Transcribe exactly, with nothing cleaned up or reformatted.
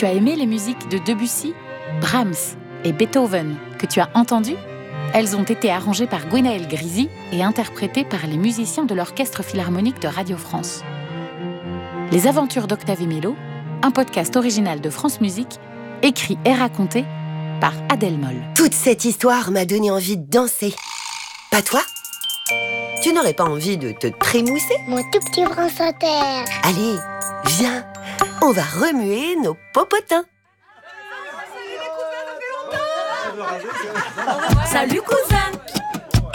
tu as aimé les musiques de Debussy, Brahms et Beethoven que tu as entendues, elles ont été arrangées par Gwenaël Grisi et interprétées par les musiciens de l'Orchestre Philharmonique de Radio France. Les aventures d'Octave et Mélo, un podcast original de France Musique, écrit et raconté par Adèle Moll. Toute cette histoire m'a donné envie de danser. Pas toi ? Tu n'aurais pas envie de te trémousser ? Mon tout petit France Inter. Allez, viens, on va remuer nos popotins. Salut cousin. Et tu vas bien ?